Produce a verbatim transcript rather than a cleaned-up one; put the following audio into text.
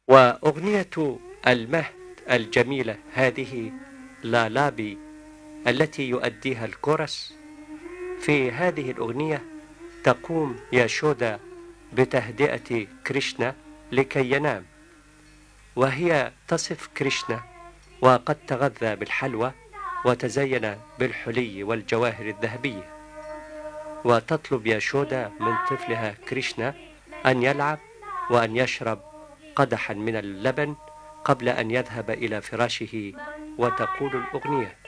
وأغنية المهد الجميلة هذه لا لابي التي يؤديها الكورس، في هذه الأغنية تقوم ياشودا بتهدئة كريشنا لكي ينام، وهي تصف كريشنا وقد تغذى بالحلوى وتزين بالحلي والجواهر الذهبية، وتطلب ياشودا من طفلها كريشنا أن يلعب وأن يشرب قدحا من اللبن قبل أن يذهب إلى فراشه، وتقول الأغنية: